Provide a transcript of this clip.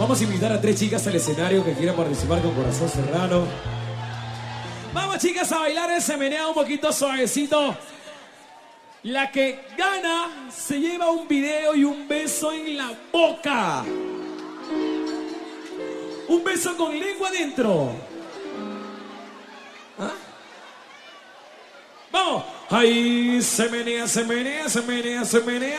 Vamos a invitar a 3 chicas al escenario que quieran participar con corazón serrano. Vamos, chicas, a bailar ese meneo un poquito suavecito. La que gana se lleva un video y un beso en la boca. Un beso con lengua adentro. ¿Ah? Vamos. Ahí se menea, se menea, se menea, se menea.